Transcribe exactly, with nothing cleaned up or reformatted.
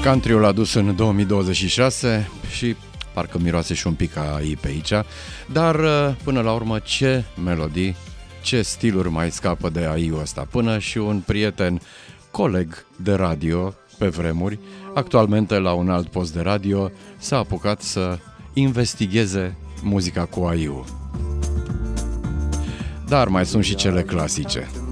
Country-ul l-a dus în două mii douăzeci și șase și parcă miroase și un pic a ei pe aici, dar până la urmă ce melodii, ce stiluri mai scapă de A I-ul ăsta. Până și un prieten, coleg de radio pe vremuri, actualmente la un alt post de radio, s-a apucat să investigheze muzica cu A I-ul. Dar mai sunt și cele clasice.